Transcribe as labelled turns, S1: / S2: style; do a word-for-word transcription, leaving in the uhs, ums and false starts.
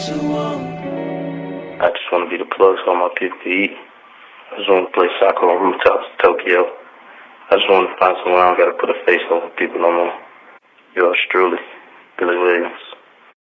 S1: I just want to be the plug so my people can eat. I just want to play soccer on rooftops in Tokyo. I just want to find somewhere I don't got to put a face over people no more. Yours truly, Billy Williams.